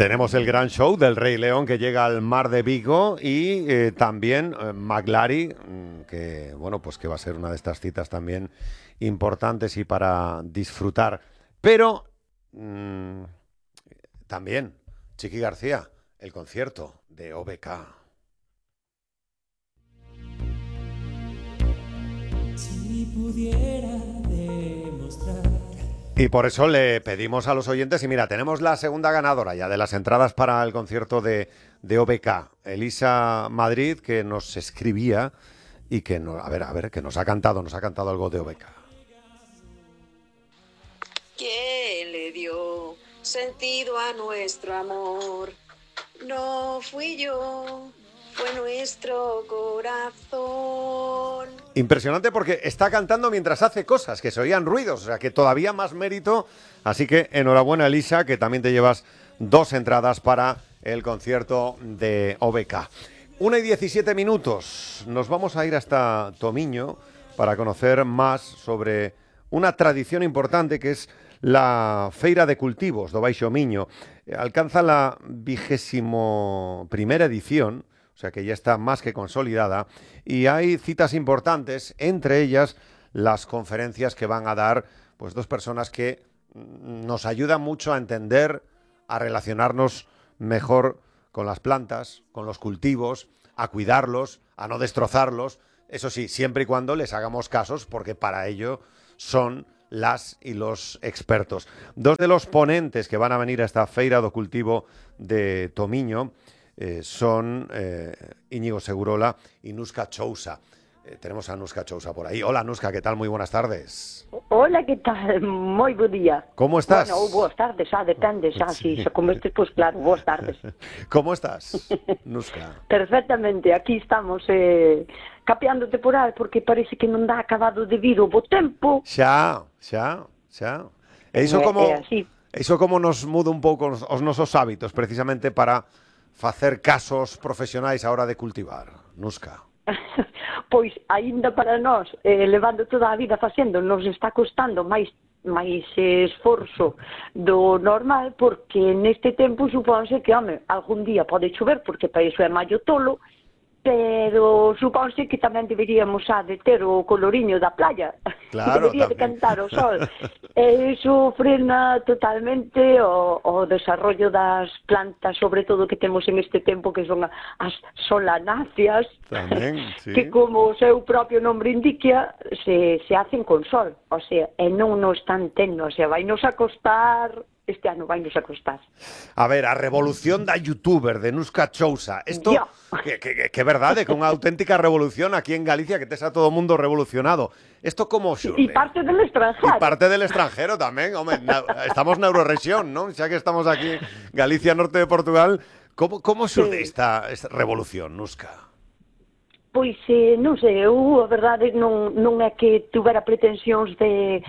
Tenemos el gran show del Rey León que llega al Mar de Vigo y también Maglari, que bueno, pues que va a ser una de estas citas también importantes y para disfrutar. Pero también Chiqui García, el concierto de OBK. Si pudiera demostrar. Y por eso le pedimos a los oyentes, y mira, tenemos la segunda ganadora ya de las entradas para el concierto de OBK, Elisa Madrid, que nos escribía y que, a ver, que nos ha cantado algo de OBK. ¿Quién le dio sentido a nuestro amor? No fui yo, fue nuestro corazón. Impresionante porque está cantando mientras hace cosas, que se oían ruidos, o sea que todavía más mérito. Así que enhorabuena, Elisa, que también te llevas 2 entradas para el concierto de OBK. 1:17. Nos vamos a ir hasta Tomiño para conocer más sobre una tradición importante que es la Feira de Cultivos do Baixo Miño. Alcanza la 21ª edición, o sea que ya está más que consolidada, y hay citas importantes, entre ellas las conferencias que van a dar pues 2 personas que nos ayudan mucho a entender, a relacionarnos mejor con las plantas, con los cultivos, a cuidarlos, a no destrozarlos, eso sí, siempre y cuando les hagamos casos, porque para ello son las y los expertos. 2 de los ponentes que van a venir a esta Feira do Cultivo de Tomiño son Íñigo Segurola y Nuska Chousa. Tenemos a Nuska Chousa por ahí. Hola, Nuska, ¿qué tal? Muy buenas tardes. Hola, ¿qué tal? Moi bo día. ¿Cómo estás? Bueno, boas tardes, depende, Sí. Si se comeste, pues claro, boas tardes. ¿Cómo estás, Nuska? Perfectamente, aquí estamos capeando temporal porque parece que non dá acabado de vir o bo tempo. Xa. E iso así. como nos muda un pouco os nosos hábitos, precisamente para facer casos profesionais a hora de cultivar, Nuska. Pois, aínda para nós, levando toda a vida facendo, nos está costando máis esforzo do normal, porque neste tempo supónse que, algún día pode chover, porque para iso é maio tolo, pero supónse que tamén deberíamos de ter o coloriño da playa, Claro, debería de cantar o sol, e iso frena totalmente o desarrollo das plantas, sobre todo que temos en este tempo, que son as solanáceas, Tamén, sí. que como o seu propio nombre indica, se hacen con sol, o sea, e non nos están tendo, o sea, vai nos a costar. Este ano vai nos a costar. A ver, a revolución da youtuber de Nuska Chousa. Esto, que verdade, que unha auténtica revolución aquí en Galicia, que tes a todo o mundo revolucionado. Esto como xurde? E parte del extranjero. E parte del extranjero tamén, home, estamos na Eurorrexión, non? Xa que estamos aquí, Galicia, norte de Portugal, como xurde esta revolución, Nuska? Pois, non sei, eu a verdade non é que tuvera pretensións de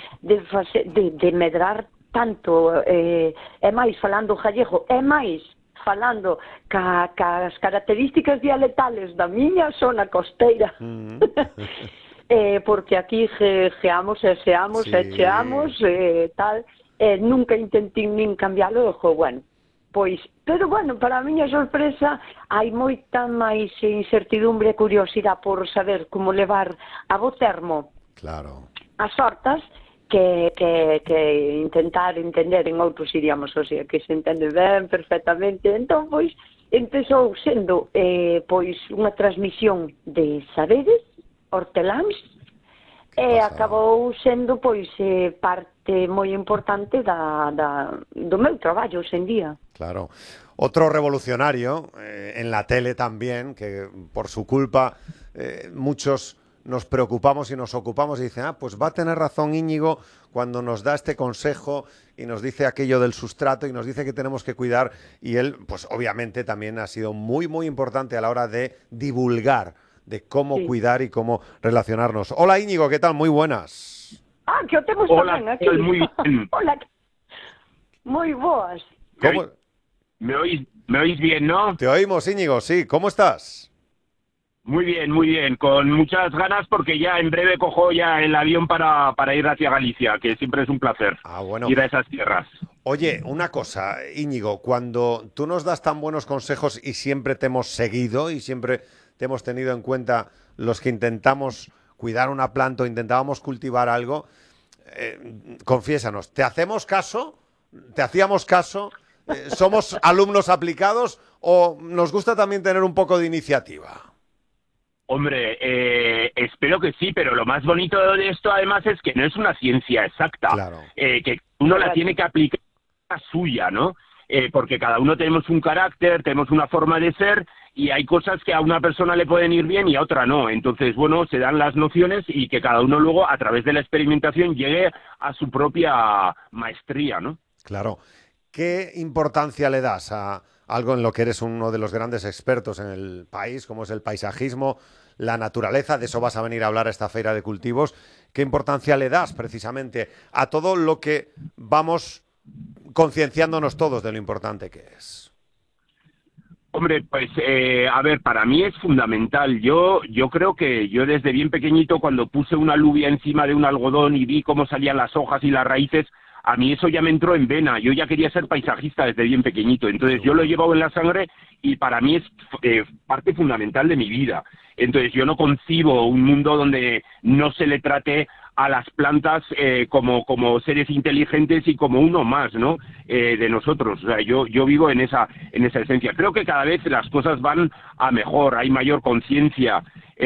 medrar tanto, é máis falando gallego, é máis falando cas características dialectales da miña zona costeira. Porque aquí geamos e seamos e cheamos tal, nunca intentín nin cambiálo, bueno, pois, pero bueno, para a miña sorpresa hai moita máis incertidumbre e curiosidade por saber como levar a bo termo as hortas que intentar entender en outros idiomas, o sea, que se entende ben perfectamente. Entón, pois, empezou sendo pois unha transmisión de saberes, horteláns, e acabou sendo pois parte moi importante do meu traballo hoxe en día. Claro. Otro revolucionario en la tele también, que por su culpa muchos nos preocupamos y nos ocupamos y dicen, pues va a tener razón Íñigo cuando nos da este consejo y nos dice aquello del sustrato y nos dice que tenemos que cuidar, y él, pues obviamente también ha sido muy, muy importante a la hora de divulgar de cómo cuidar y cómo relacionarnos. Hola Íñigo, ¿qué tal? Muy buenas. Que o temos tamén aquí. Muy bien. Hola, moi boas. ¿Cómo? ¿Me oís bien, no? Te oímos, Íñigo, sí. ¿Cómo estás? Muy bien, con muchas ganas porque ya en breve cojo ya el avión para ir hacia Galicia, que siempre es un placer Bueno. ir a esas tierras. Oye, una cosa, Íñigo, cuando tú nos das tan buenos consejos y siempre te hemos seguido y siempre te hemos tenido en cuenta los que intentamos cuidar una planta o intentábamos cultivar algo, confiésanos, ¿te hacemos caso? ¿Te hacíamos caso? ¿Somos alumnos aplicados o nos gusta también tener un poco de iniciativa? Hombre, espero que sí, pero lo más bonito de esto además es que no es una ciencia exacta, Claro. Que uno la tiene que aplicar a suya, ¿no? Porque cada uno tenemos un carácter, tenemos una forma de ser y hay cosas que a una persona le pueden ir bien y a otra no. Entonces, bueno, se dan las nociones y que cada uno luego, a través de la experimentación, llegue a su propia maestría, ¿no? Claro. ¿Qué importancia le das a algo en lo que eres uno de los grandes expertos en el país, como es el paisajismo, la naturaleza? De eso vas a venir a hablar a esta feira de cultivos. ¿Qué importancia le das precisamente a todo lo que vamos concienciándonos todos de lo importante que es? Hombre, pues a ver, para mí es fundamental. Yo creo que yo desde bien pequeñito, cuando puse una alubia encima de un algodón y vi cómo salían las hojas y las raíces, a mí eso ya me entró en vena. Yo ya quería ser paisajista desde bien pequeñito. Entonces yo lo he llevado en la sangre y para mí es parte fundamental de mi vida. Entonces yo no concibo un mundo donde no se le trate a las plantas como seres inteligentes y como uno más, ¿no? De nosotros. O sea, yo vivo en esa esencia. Creo que cada vez las cosas van a mejor, hay mayor conciencia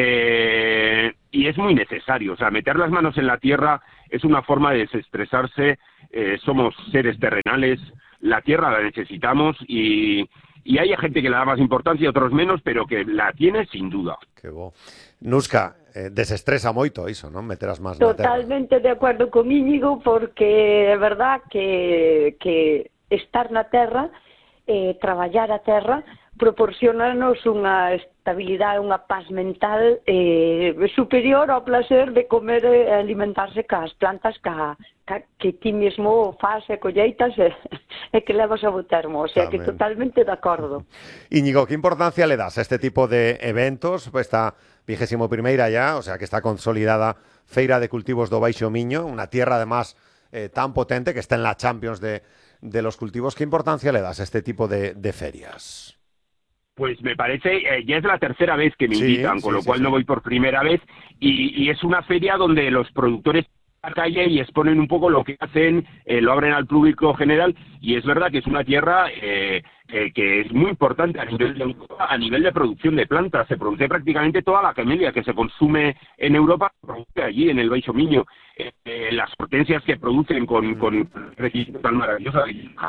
y es muy necesario. O sea, meter las manos en la tierra es una forma de desestresarse. Somos seres terrenales, la tierra la necesitamos y hay gente que le da más importancia, otros menos, pero que la tiene sin duda. Que bo. Nuska, desestresa moito iso, non? Meter as mans na terra. Totalmente de acordo con Íñigo, porque é verdad que estar na terra, traballar a terra, proporcionanos unha estabilidade, unha paz mental superior ao placer de comer e alimentarse cas plantas que ti mesmo faz e colleitas e que levas ao termo, o sea, que totalmente de acordo. Íñigo, ¿qué importancia le das a este tipo de eventos? Pues esta 21ª ya, o sea, que está consolidada Feira de Cultivos do Baixo Miño, una tierra además tan potente que está en la Champions de los cultivos. ¿Qué importancia le das a este tipo de ferias? Pues me parece, ya es la tercera vez que me invitan, con lo cual no voy por primera vez, y es una feria donde los productores a la calle y exponen un poco lo que hacen, lo abren al público general, y es verdad que es una tierra que es muy importante a nivel de producción de plantas. Se produce prácticamente toda la camelia que se consume en Europa, se produce allí en el Baixo Miño. Las hortensias que producen con resistencia tan maravillosa.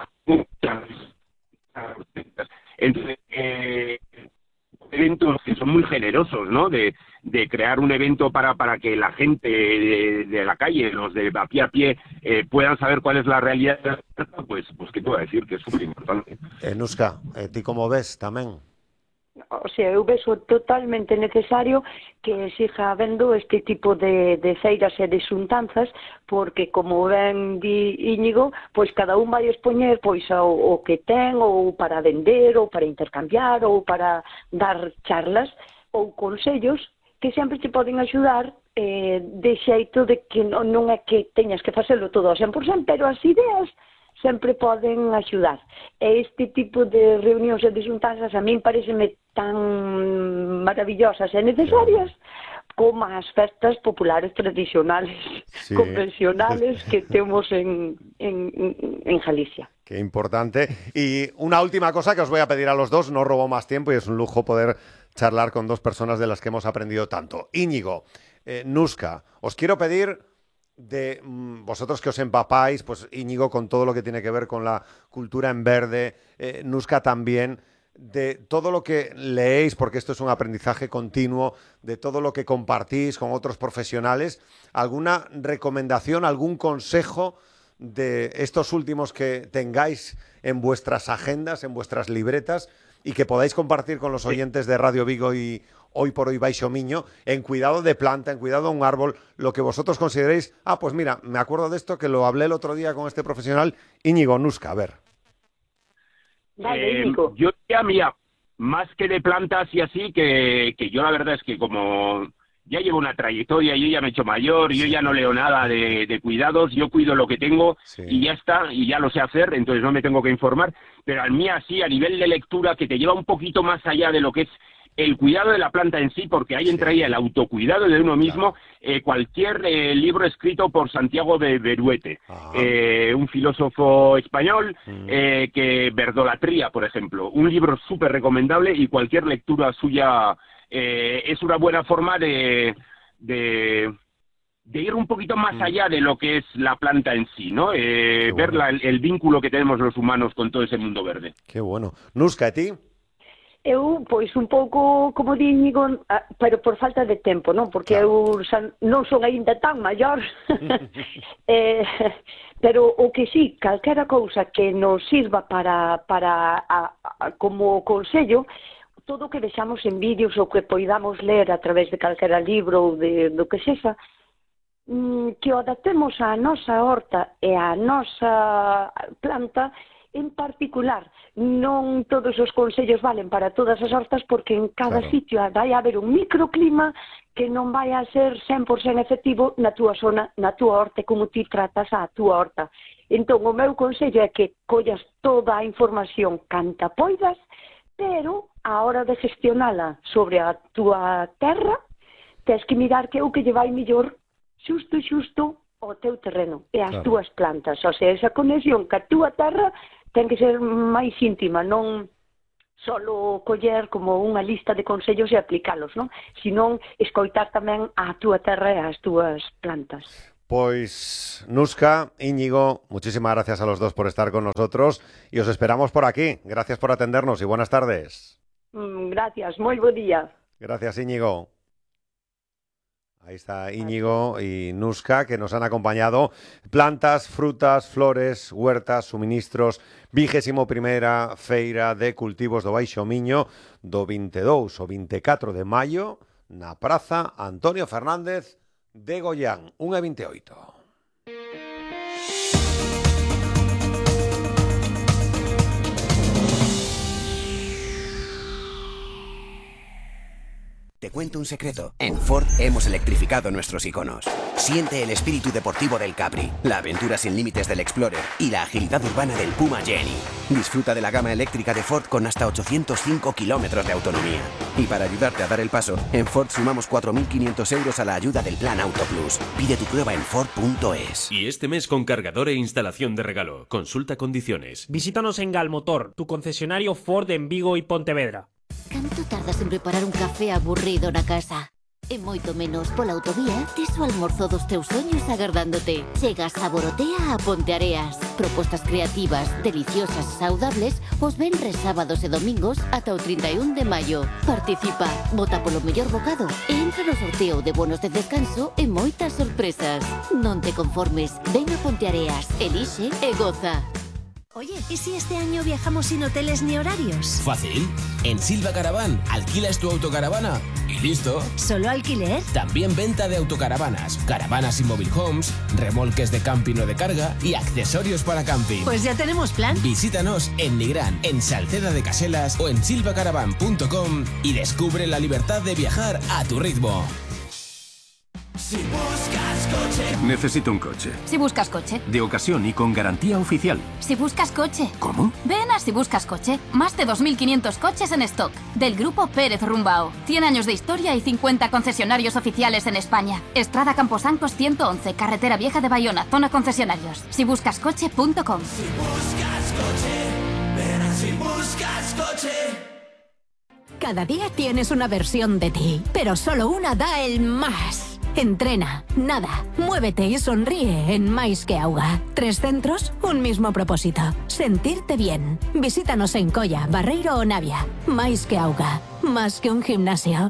Entonces, eventos que son muy generosos, ¿no? De crear un evento para que la gente de la calle, los de a pie, puedan saber cuál es la realidad, pues qué te voy a decir, que es súper importante. Nuska, ¿ti como ves tamén? O sea, eu vexo totalmente necesario que siga habendo este tipo de feiras e de xuntanzas, porque, como ben di Íñigo, pois cada un vai expoñer pois o que ten, ou para vender, ou para intercambiar, ou para dar charlas, ou consellos que sempre te poden axudar de xeito de que non é que teñas que facelo todo ao 100%, pero as ideas sempre poden axudar. E este tipo de reunións e de xuntanzas a min pareceme tan maravillosas e necesarias como as festas populares tradicionales, convencionales que temos en Galicia. Qué importante. Y una última cosa que os voy a pedir a los dos, no robo más tiempo y es un lujo poder charlar con dos personas de las que hemos aprendido tanto. Íñigo, Nuska, os quiero pedir de vosotros que os empapáis, pues Íñigo con todo lo que tiene que ver con la cultura en verde, Nuska también, de todo lo que leéis, porque esto es un aprendizaje continuo, de todo lo que compartís con otros profesionales, ¿alguna recomendación, algún consejo de estos últimos que tengáis en vuestras agendas, en vuestras libretas y que podáis compartir con los oyentes de Radio Vigo y Hoy por Hoy Baixo Miño, en cuidado de planta, en cuidado de un árbol, lo que vosotros consideréis? Pues mira, me acuerdo de esto que lo hablé el otro día con este profesional, Íñigo, Nuska, a ver. Dale, Íñigo. Yo diría, mira, más que de plantas y así, que yo la verdad es que como ya llevo una trayectoria, yo ya me he hecho mayor, yo ya no leo nada de cuidados, yo cuido lo que tengo y ya está, y ya lo sé hacer, entonces no me tengo que informar, pero a mí así, a nivel de lectura, que te lleva un poquito más allá de lo que es el cuidado de la planta en sí, porque ahí entraría el autocuidado de uno mismo, cualquier libro escrito por Santiago de Beruete, un filósofo español, que Verdolatría, por ejemplo, un libro súper recomendable, y cualquier lectura suya es una buena forma de ir un poquito más allá de lo que es la planta en sí, ¿no? Ver el vínculo que tenemos los humanos con todo ese mundo verde. Qué bueno. Nuska, ¿a ti? Eu, pois, un pouco, como digo, pero por falta de tempo, non? Porque eu non son aínda tan maior, pero o que sí, calquera cousa que nos sirva para como consello, todo o que deixamos en vídeos ou que poidamos ler a través de calquera libro ou do que sexa, que o adaptemos á nosa horta e á nosa planta en particular. Non todos os consellos valen para todas as hortas, porque en cada sitio vai haber un microclima que non vai a ser 100% efectivo na túa zona, na túa horta, como ti tratas a túa horta. Entón, o meu consello é que collas toda a información canta poidas, pero a hora de gestionala sobre a túa terra, tens que mirar que é o que lle vai mellor xusto ao teu terreno e as túas plantas. O sea, esa conexión ca túa terra ten que ser máis íntima, non solo coller como unha lista de consellos e aplicalos, non? Senón escoitar tamén a túa terra e as túas plantas. Pues Nuska, Íñigo, muchísimas gracias a los dos por estar con nosotros y os esperamos por aquí. Gracias por atendernos y buenas tardes. Gracias, moi bo día. Gracias, Íñigo. Ahí está Íñigo y Nuska, que nos han acompañado. Plantas, frutas, flores, huertas, suministros, 21ª Feira de Cultivos do Baixo Miño do 22 ao 24 de maio na Praza Antonio Fernández de Goián, 1:28. Te cuento un secreto. En Ford hemos electrificado nuestros iconos. Siente el espíritu deportivo del Capri, la aventura sin límites del Explorer y la agilidad urbana del Puma Jenny. Disfruta de la gama eléctrica de Ford con hasta 805 kilómetros de autonomía. Y para ayudarte a dar el paso, en Ford sumamos 4.500 euros a la ayuda del Plan Auto Plus. Pide tu prueba en Ford.es. Y este mes con cargador e instalación de regalo. Consulta condiciones. Visítanos en Galmotor, tu concesionario Ford en Vigo y Pontevedra. Canto tardas en preparar un café aburrido na casa? E moito menos pola autovía, tes o almorzo dos teus soños agardándote. Chegas a Borotea a Ponteareas. Propostas creativas, deliciosas e saudables os venres, sábados e domingos ata o 31 de maio. Participa, vota polo mellor bocado e entra no sorteo de bonos de descanso e moitas sorpresas. Non te conformes, ven a Ponteareas, elixe e goza. Oye, ¿y si este año viajamos sin hoteles ni horarios? Fácil. En Silva Caravan alquilas tu autocaravana y listo. ¿Solo alquiler? También venta de autocaravanas, caravanas y mobile homes, remolques de camping o de carga y accesorios para camping. Pues ya tenemos plan. Visítanos en Nigrán, en Salceda de Caselas o en silvacaravan.com y descubre la libertad de viajar a tu ritmo. Si buscas coche. Necesito un coche. Si buscas coche. De ocasión y con garantía oficial. Si buscas coche. ¿Cómo? Ven a Si Buscas Coche. Más de 2.500 coches en stock. Del grupo Pérez Rumbao. 100 años de historia y 50 concesionarios oficiales en España. Estrada Camposancos 111, Carretera Vieja de Bayona, zona concesionarios. Sibuscascoche.com. Si buscas coche, ven a Si Buscas Coche. Cada día tienes una versión de ti, pero solo una da el más. Entrena, nada, muévete y sonríe en Mais que Auga. 3 centros, un mismo propósito. Sentirte bien. Visítanos en Colla, Barreiro o Navia. Mais que Auga. Más que un gimnasio.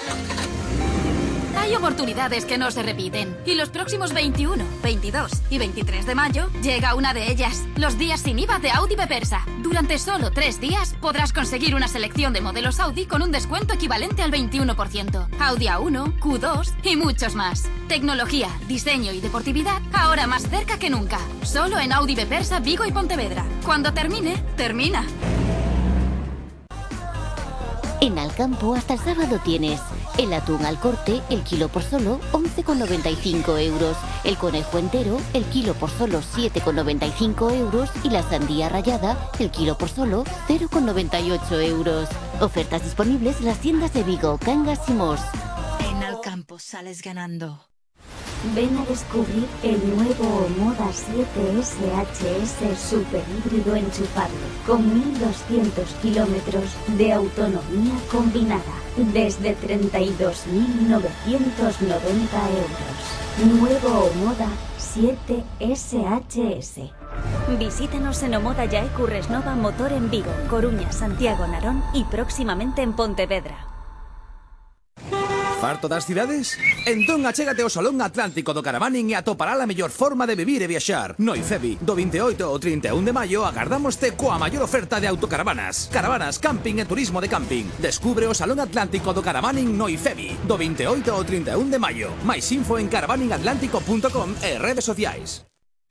Hay oportunidades que no se repiten. Y los próximos 21, 22 y 23 de mayo llega una de ellas. Los días sin IVA de Audi Bepersa. Durante solo 3 días podrás conseguir una selección de modelos Audi con un descuento equivalente al 21%. Audi A1, Q2 y muchos más. Tecnología, diseño y deportividad ahora más cerca que nunca. Solo en Audi Bepersa, Vigo y Pontevedra. Cuando termine, termina. En Alcampo hasta el sábado tienes el atún al corte, el kilo por solo 11,95 euros, el conejo entero, el kilo por solo 7,95 euros y la sandía rallada, el kilo por solo 0,98 euros. Ofertas disponibles en las tiendas de Vigo, Cangas y Mos. En Alcampo sales ganando. Ven a descubrir el nuevo Omoda 7 SHS super híbrido enchufable con 1200 kilómetros de autonomía combinada desde 32.990 euros. Nuevo Omoda 7 SHS. Visítanos en Omoda Yae Curres Nova Motor en Vigo, Coruña, Santiago, Narón y próximamente en Pontevedra. Farto das cidades? Entón achégate ao Salón Atlántico do Caravaning e atopará a mellor forma de vivir e viaxar. No IFEBI, do 28 ao 31 de maio, agardámoste coa maior oferta de autocaravanas. Caravanas, camping e turismo de camping. Descubre o Salón Atlántico do Caravaning no IFEBI, do 28 ao 31 de maio. Mais info en caravaningatlántico.com e redes sociais.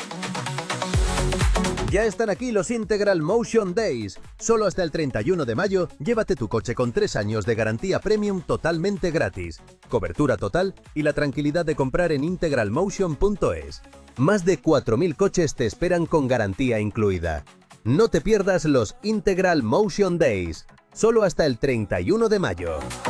Ya están aquí los Integral Motion Days. Solo hasta el 31 de mayo, llévate tu coche con 3 años de garantía premium totalmente gratis, cobertura total y la tranquilidad de comprar en integralmotion.es. Más de 4.000 coches te esperan con garantía incluida. No te pierdas los Integral Motion Days. Solo hasta el 31 de mayo.